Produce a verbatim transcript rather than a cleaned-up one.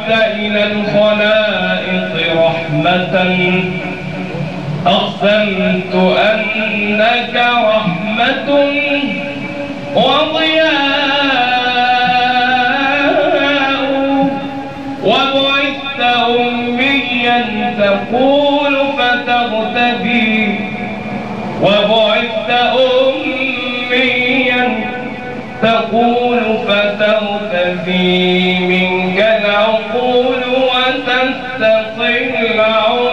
إلى الخلائق رحمة أقسمت أنك رحمة وضياء وبعثت أميا تقول فتغتدي وبعثت أميا تقول فتغتدي منك العقول وتستقي العقول